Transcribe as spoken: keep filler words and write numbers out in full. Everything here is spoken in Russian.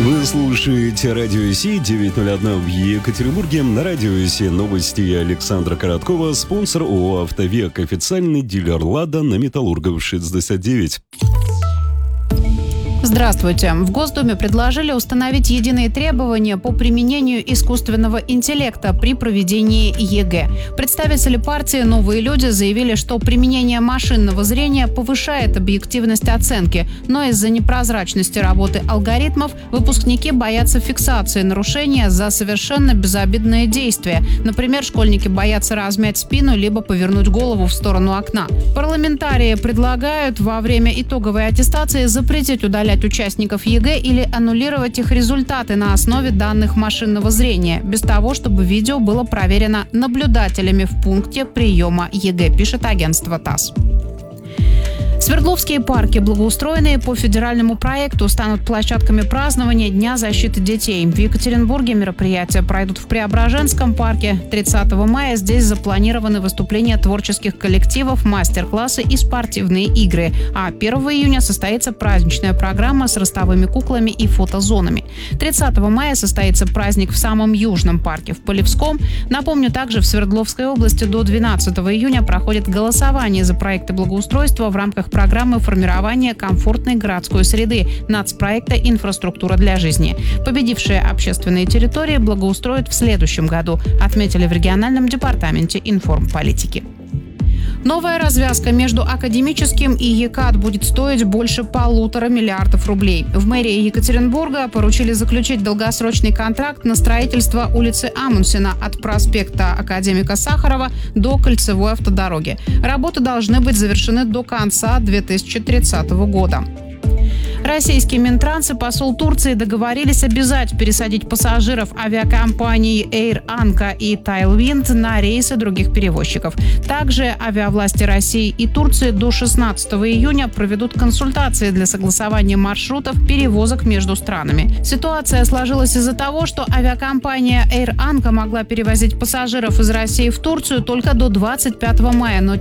Вы слушаете Радио Си девятьсот один в Екатеринбурге. На Радио Си новости Александра Короткова. Спонсор ООО «Автовек». Официальный дилер «Лада» на Металлургов шестьдесят девять. Здравствуйте. В Госдуме предложили установить единые требования по применению искусственного интеллекта при проведении ЕГЭ. Представители партии «Новые люди» заявили, что применение машинного зрения повышает объективность оценки, но из-за непрозрачности работы алгоритмов выпускники боятся фиксации нарушения за совершенно безобидные действия. Например, школьники боятся размять спину либо повернуть голову в сторону окна. Парламентарии предлагают во время итоговой аттестации запретить удалять участников ЕГЭ или аннулировать их результаты на основе данных машинного зрения, без того, чтобы видео было проверено наблюдателями в пункте приема ЕГЭ, пишет агентство ТАСС. Свердловские парки, благоустроенные по федеральному проекту, станут площадками празднования Дня защиты детей. В Екатеринбурге мероприятия пройдут в Преображенском парке. тридцатого мая здесь запланированы выступления творческих коллективов, мастер-классы и спортивные игры. А первого июня состоится праздничная программа с ростовыми куклами и фотозонами. тридцатого мая состоится праздник в самом южном парке, в Полевском. Напомню, также в Свердловской области до двенадцатого июня проходит голосование за проекты благоустройства в рамках программы формирования комфортной городской среды нацпроекта «Инфраструктура для жизни». Победившие общественные территории благоустроят в следующем году, отметили в региональном департаменте информполитики. Новая развязка между Академическим и ЕКАТ будет стоить больше полутора миллиардов рублей. В мэрии Екатеринбурга поручили заключить долгосрочный контракт на строительство улицы Амундсена от проспекта Академика Сахарова до Кольцевой автодороги. Работы должны быть завершены до конца две тысячи тридцатого года. Российский Минтранс и посол Турции договорились обязать пересадить пассажиров авиакомпаний Air Anka и Tailwind на рейсы других перевозчиков. Также авиавласти России и Турции до шестнадцатого июня проведут консультации для согласования маршрутов перевозок между странами. Ситуация сложилась из-за того, что авиакомпания Air Anka могла перевозить пассажиров из России в Турцию только до двадцать пятого мая, но